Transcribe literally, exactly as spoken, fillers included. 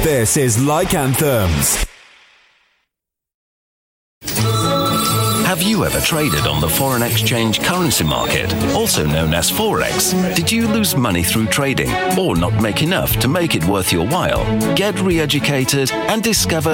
This is Like Anthems. Have you ever traded on the foreign exchange currency market, also known as Forex? Did you lose money through trading or not make enough to make it worth your while? Get re-educated and discover